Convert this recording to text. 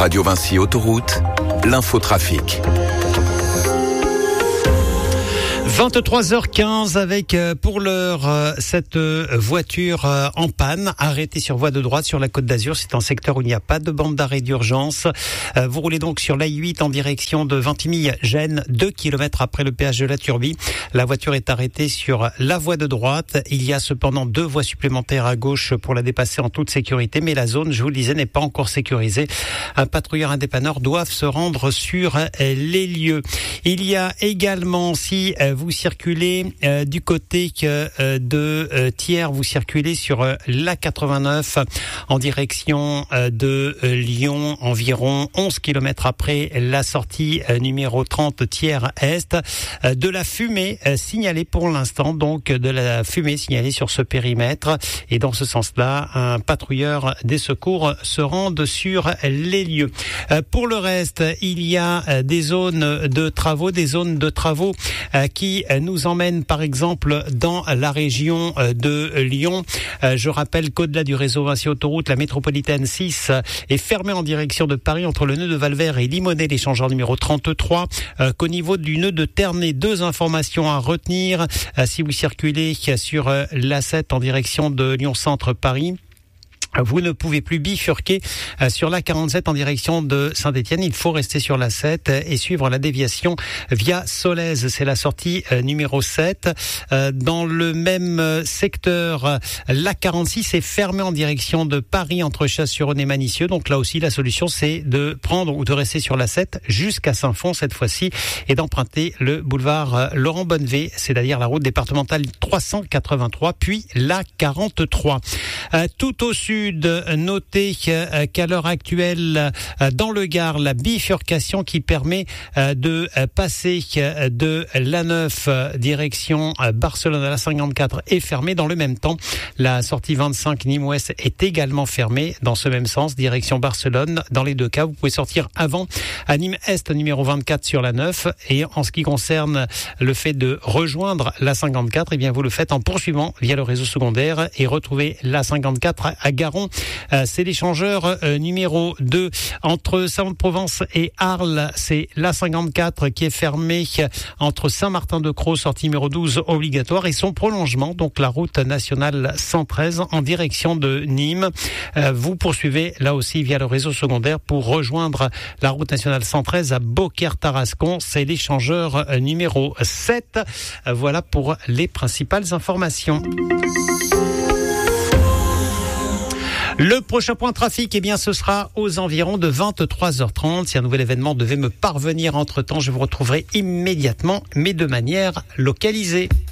Radio Vinci Autoroute, l'infotrafic. 23h15 avec pour l'heure cette voiture en panne arrêtée sur voie de droite sur la Côte d'Azur. C'est un secteur où il n'y a pas de bande d'arrêt d'urgence. Vous roulez donc sur l'A8 en direction de Vintimille-Gênes, 2 km après le péage de la Turbie. La voiture est arrêtée sur la voie de droite. Il y a cependant 2 voies supplémentaires à gauche pour la dépasser en toute sécurité, mais la zone, je vous le disais, n'est pas encore sécurisée. Un patrouilleur et un dépanneur doivent se rendre sur les lieux. Il y a également, si vous circulez du côté de Thiers, vous circulez sur l'A89 en direction de Lyon, environ 11 km après la sortie numéro 30 Thiers-Est. De la fumée signalée pour l'instant, donc de la fumée signalée sur ce périmètre. Et dans ce sens-là, un patrouilleur des secours se rend sur les lieux. Pour le reste, il y a des zones de travaux qui nous emmènent par exemple dans la région de Lyon. Je rappelle qu'au-delà du réseau Vinci Autoroute, la métropolitaine 6 est fermée en direction de Paris entre le nœud de Valvert et Limonest, l'échangeur numéro 33. Qu'au niveau du nœud de Ternay, 2 informations à retenir. Si vous circulez sur l'A7 en direction de Lyon-Centre-Paris, vous ne pouvez plus bifurquer sur la 47 en direction de Saint-Étienne. Il faut rester sur la 7 et suivre la déviation via Solèze. C'est la sortie numéro 7. Dans le même secteur, la 46 est fermée en direction de Paris entre Chasse-sur-Rhône et Manicieux. Donc là aussi, la solution, c'est de prendre ou de rester sur la 7 jusqu'à Saint-Fond cette fois-ci et d'emprunter le boulevard Laurent Bonnevé, c'est-à-dire la route départementale 383, puis la 43. Tout au sud, notez qu'à l'heure actuelle, dans le Gard, la bifurcation qui permet de passer de l'A9 direction Barcelone à la 54 est fermée. Dans le même temps, la sortie 25 Nîmes-Ouest est également fermée dans ce même sens, direction Barcelone. Dans les 2 cas, vous pouvez sortir avant à Nîmes-Est, numéro 24 sur la 9. Et en ce qui concerne le fait de rejoindre la 54, eh bien vous le faites en poursuivant via le réseau secondaire et retrouvez la 54 à Garon. C'est l'échangeur numéro 2 entre Saint-Provence et Arles. C'est la 54 qui est fermée entre Saint-Martin-de-Crau, sortie numéro 12 obligatoire, et son prolongement, donc la route nationale 113 en direction de Nîmes. Vous poursuivez là aussi via le réseau secondaire pour rejoindre la route nationale 113 à Beaucaire-Tarascon. C'est l'échangeur numéro 7. Voilà pour les principales informations. Le prochain point trafic, eh bien, ce sera aux environs de 23h30. Si un nouvel événement devait me parvenir entre-temps, je vous retrouverai immédiatement, mais de manière localisée.